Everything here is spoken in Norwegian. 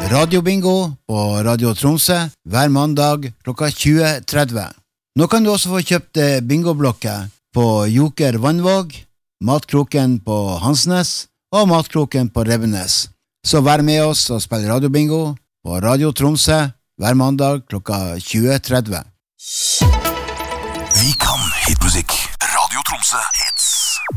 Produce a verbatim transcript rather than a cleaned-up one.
Radiobingo på Radio Tromsø hver mandag klokka tjue tretti. Nå kan du også få kjøpt bingoblokker på Joker Vannvåg, Matkroken på Hansnes og Matkroken på Revenes. Så vær med oss og spill radiobingo på Radio Tromsø hver mandag klokka tjue tretti. Vi kan hitmusikk. Radio Tromsø hits.